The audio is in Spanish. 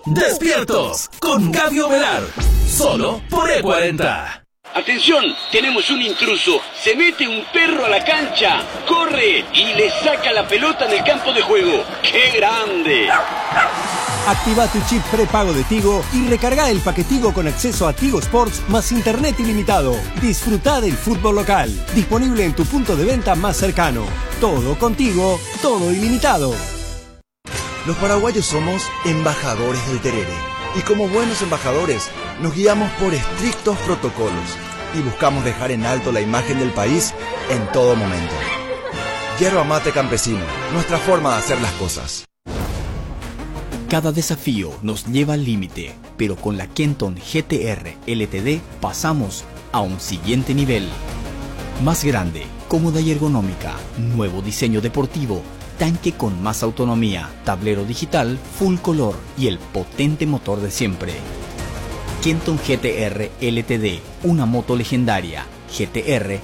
Despiertos con Gabio Velar, solo por E40. ¡Atención! Tenemos un intruso. Se mete un perro a la cancha, corre y le saca la pelota en el campo de juego. ¡Qué grande! Activa tu chip prepago de Tigo y recarga el paquetigo con acceso a Tigo Sports más internet ilimitado. Disfruta del fútbol local. Disponible en tu punto de venta más cercano. Todo contigo, todo ilimitado. Los paraguayos somos embajadores del tereré. Y como buenos embajadores, nos guiamos por estrictos protocolos y buscamos dejar en alto la imagen del país en todo momento. Yerba mate campesino, nuestra forma de hacer las cosas. Cada desafío nos lleva al límite, pero con la Kenton GT-R LTD pasamos a un siguiente nivel. Más grande, cómoda y ergonómica, nuevo diseño deportivo, tanque con más autonomía, tablero digital, full color y el potente motor de siempre. Kenton GT-R LTD, una moto legendaria. GT-R